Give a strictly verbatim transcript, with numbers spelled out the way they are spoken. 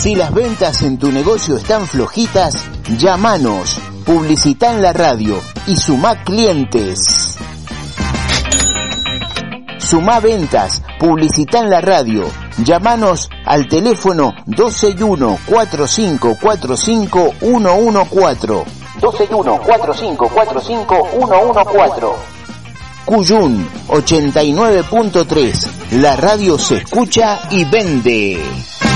Si las ventas en tu negocio están flojitas, llámanos, publicita en la radio y sumá clientes. Sumá ventas, publicita en la radio. Llámanos al teléfono dos seis uno, cuatro cinco cuatro cinco, uno uno cuatro. dos seis uno, cuatro cinco cuatro cinco, uno uno cuatro. Cuyún ochenta y nueve punto tres. La radio se escucha y vende.